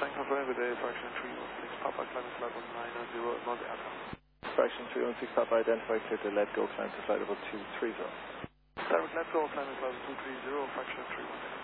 confirm good day, fraction 316, Papa, climbing flight level 990, not the aircraft. Fraction 316, Papa, identify clear to let go, climb to flight level 230. Direct let go, climbing flight level 230, fraction 316.